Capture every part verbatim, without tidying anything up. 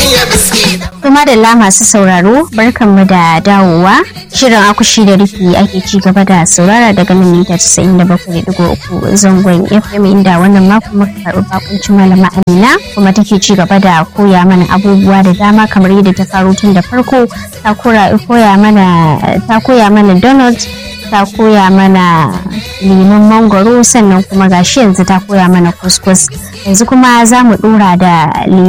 Kuma da masu sauraro barkanmu da dawowa shirin akushi da rufi ake ci gaba da saurara daga nan mita casa'in da bakwai da digo uku zangon F M inda wannan mako muka karɓi bakuncin malama Amina kuma take ci gaba da koya mana abubuwa da dama kamar yadda ta faro tun da farko ta koya mana ta koya mana donut ta koya mana lemon mangoro sannan kuma gashi yanzu ta koya mana kuskus yanzu kuma za mu dora da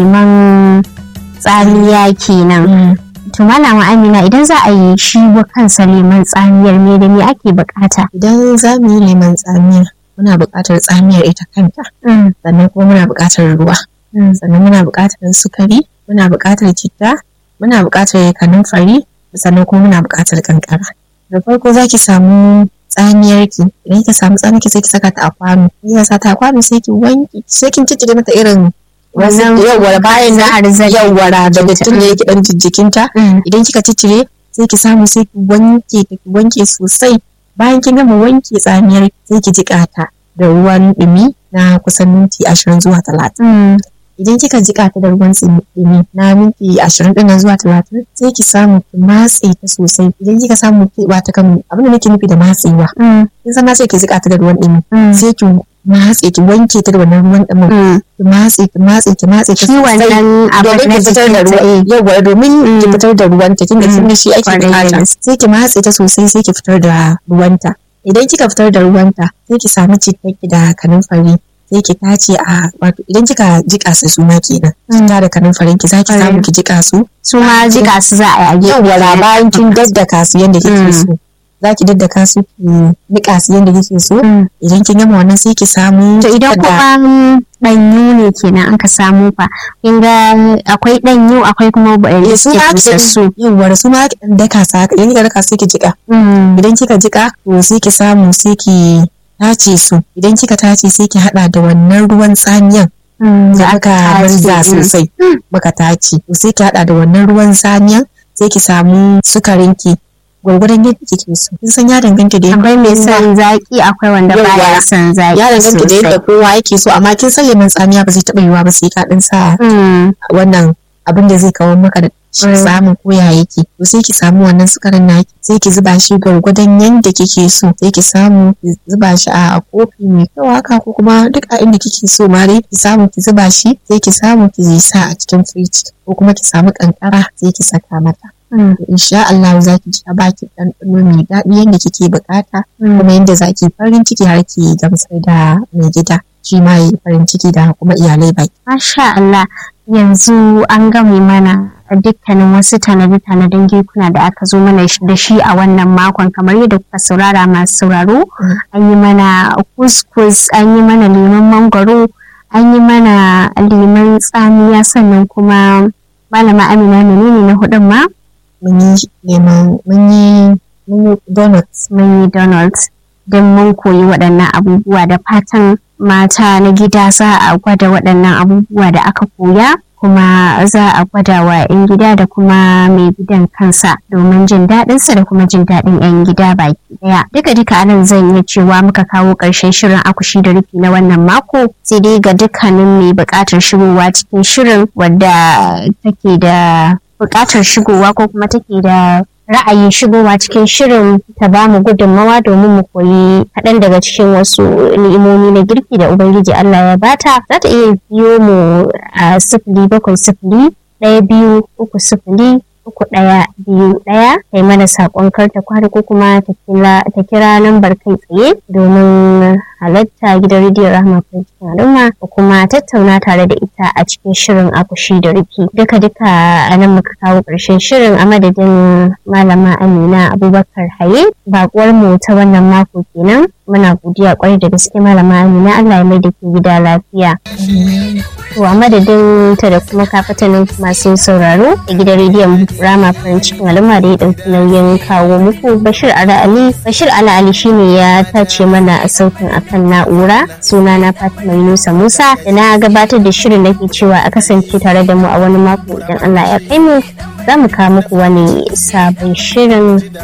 lemon tsamiya kenan. To malama Amina idan za a yi shi wa kansa lemon tsamiyar me da me ake bukata? Idan za mu yi lemon tsamiya muna bukatar tsamiyar ita kanta sannan kuma muna bukatar ruwa sannan muna bukatar sukari muna bukatar citta muna bukatar kanunfari sannan kuma muna bukatar kankara. Da farko za ki samu tsamiyar ki idan ki samu tsamiyar ki sai ki saka ta a kwano idan sa ta a kwano sai ki wanki sai kin ciccire mata irin wannan yawwara bayan na yawwara da mutum ne yake dan jijjikinta idan kika ciccire sai ki samu sai ki wanke ta ki wanke sosai bayan kin gama wanke tsamiyar sai ki jika ta da ruwan dumi na kusan minti ashirin zuwa talatin idan kika jika ta da ruwan dumi na minti ashirin din zuwa talatin sai ki samu ki matse ta sosai idan kika samu ki wata kan abin da nake nufi da matsewa kin san na sai ki jika ta da ruwan dumi sai ki matse ki wanke ta da wannan ruwan dumin ki matse ki matse ki matse ta shi wannan abin da fitar da ruwa yawa domin ki fitar da ruwan ta kin ga kin shi ake bukata sai ki matse ta sosai sai ki fitar da ruwan ta idan kika fitar da ruwan ta sai ki samu cittaki da kanunfari sai ki tace a wato idan kika jika su su ma kenan kin da kanunfarin ki zaki samu ki jika su su ma jika su za a yi yawa bayan kin daddaka su yanda kike so za ki daddaka su ki nika su yadda kike so idan kin gama wannan sai ki samu to idan kuma danyu ne kenan aka samu fa kin ga akwai danyu akwai kuma bayan su ma su yawa su ma ki daka sa idan kika daka sai ki jika idan kika jika to sai ki samu sai ki tace su idan kika tace sai ki hada da wannan ruwan tsamiyan da aka barza sosai muka tace sai ki hada da wannan ruwan tsamiyan sai ki samu sukarin ki gwargwadon yadda kike so kin san ya danganta da akwai mai son zaki akwai wanda baya son zaki ya danganta da yadda kowa yake so amma kin san lemon tsamiya ba zai taba yiwa ba sai ka din sa wannan abin da zai kawo maka da samun koya yake to sai ki samu wannan sukarin naki sai ki zuba shi gwargwadon yadda kike so sai ki samu ki zuba shi a kofi mai kyau haka ko kuma duk a inda kike so ma dai ki samu ki zuba shi sai ki samu ki sa a cikin fridge ko kuma ki samu kankara sai ki saka mata insha Allah za ki ji a baki ɗanɗano mai daɗi yadda kike bukata kuma yadda za ki farin ciki har ki gamsar da mai gida shi ma yi farin ciki da kuma iyalai baki. Masha Allah yanzu an game mana dukkanin wasu tanade-tanaden girkuna da aka zo mana da shi a wannan makon kamar yadda kuka saurara masu sauraro an yi mana kuskus an yi mana lemon mangwaro an yi mana lemon tsamiya sannan kuma malama Amina menene na hudun ma mun yi lemon mun yi mun yi donuts mun yi donuts don mun koyi waɗannan abubuwa da fatan mata na gida za a gwada waɗannan abubuwa da aka koya kuma za a gwada wa 'yan gida da kuma mai gidan kansa domin jin daɗinsa da kuma jin daɗin 'yan gida baki ɗaya. Duka duka anan zan iya cewa muka kawo ƙarshen shirin akushi da rufi na wannan mako sai dai ga dukkanin mai buƙatar shigowa cikin shirin wadda take da buƙatar shigowa ko kuma take da ra'ayin shigowa cikin shirin ta ba mu gudunmawa domin mu koyi kaɗan daga cikin wasu ni'imomi na girki da Ubangiji Allah ya bata za ta iya biyo mu a sifili bakwai sifili ɗaya biyu uku sifili uku ɗaya biyu ɗaya kai mana saƙon karta kwari ko kuma ta kira lambar kai tsaye domin halatta gidan rediyon Rahama cikin al'umma da kuma tattauna tare da ita a cikin shirin akushi da rufi duka duka a nan muka kawo ƙarshen shirin a madadin malama Amina Abubakar Haye baƙuwar mu ta wannan mako kenan muna godiya kwarai da gaske malama Amina Allah ya mai da ke gida lafiya. To a madadin ta da kuma kafatanin masu sauraro a gidan rediyon Rama farin cikin al'umma da ya ɗauki nauyin kawo muku Bashir Ala Ali. Bashir Ala Ali shine ya tace mana a sautin akan na'ura suna na Fatima Yunusa Musa da na gabatar da shirin nake cewa a kasance tare da mu a wani mako idan Allah ya kai mu za mu kawo muku wani sabon shirin